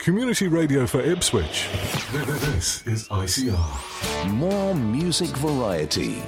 Community radio for Ipswich. This is ICR. More music variety.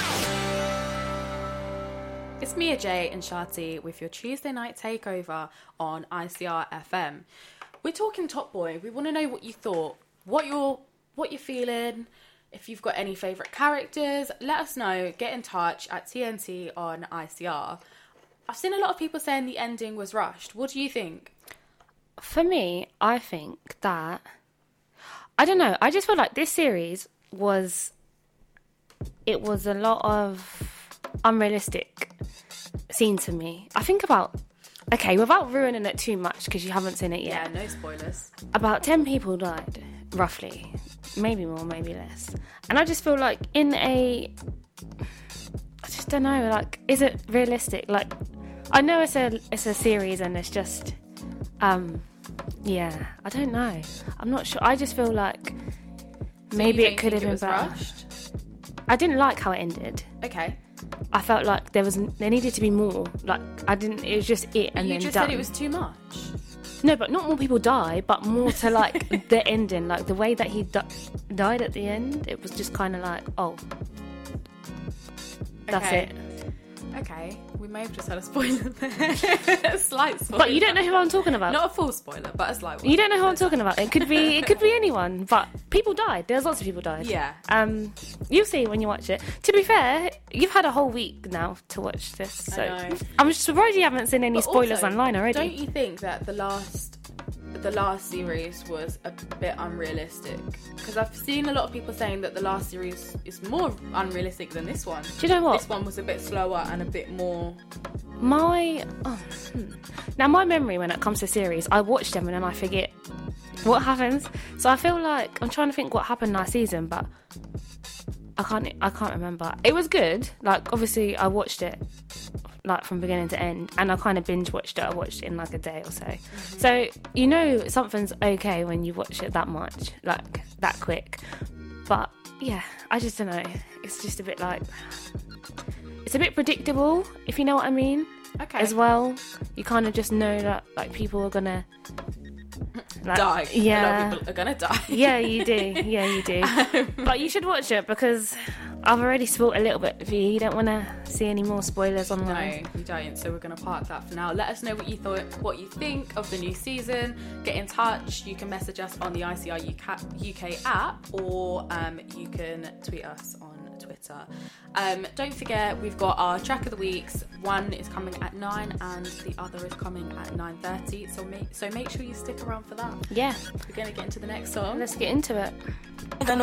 It's Mia J and Shati with your Tuesday night takeover on ICR FM. We're talking Top Boy. We want to know what you thought, what you're feeling. If you've got any favourite characters, let us know. Get in touch at TNT on ICR. I've seen a lot of people saying the ending was rushed. What do you think? For me, I think that... I don't know. I just feel like this series was... It was a lot of unrealistic scenes for me. I think about... Okay, without ruining it too much, because you haven't seen it yet. Yeah, no spoilers. About 10 people died, roughly. Maybe more, maybe less. And I just feel like I just don't know, like, is it realistic? Like, I know it's a series and it's just... yeah, I don't know. I'm not sure. I just feel like maybe it could have been better. Rushed? I didn't like how it ended. Okay. I felt like there needed to be more. Like, it was just it and then done. You just said it was too much. No, but not more people die, but more to like the ending, like the way that he died at the end. It was just kind of like, oh, that's it. Okay, we may have just had a spoiler there. A slight spoiler. But you don't know who I'm talking about. Not a full spoiler, but a slight one. You don't know who I'm talking about. It could be anyone, but people died. There's lots of people died. Yeah. You'll see when you watch it. To be fair, you've had a whole week now to watch this, so I know. I'm surprised you haven't seen any spoilers also, online already. Don't you think that the last series was a bit unrealistic? Because I've seen a lot of people saying that the last series is more unrealistic than this one. Do you know what? This one was a bit slower and a bit more... Now my memory when it comes to series, I watch them and then I forget what happens. So I feel like I'm trying to think what happened last season, but I can't remember. It was good. Like, obviously I watched it like from beginning to end, and I kind of binge watched it. I watched it in like a day or so. Mm-hmm. So you know something's okay when you watch it that much, like that quick. But yeah, I just don't know. It's just a bit like, it's a bit predictable, if you know what I mean. Okay. As well, you kind of just know that like people are gonna die. Yeah, a lot of people are gonna die. Yeah, you do. Yeah, you do. But you should watch it because I've already spoiled a little bit for you. You don't want to see any more spoilers online. No, you don't. So we're going to park that for now. Let us know what you think of the new season. Get in touch. You can message us on the ICR UK app, or you can tweet us on Twitter. Don't forget, we've got our track of the weeks. One is coming at 9 and the other is coming at 9:30. So make sure you stick around for that. Yeah. We're going to get into the next song. Let's get into it.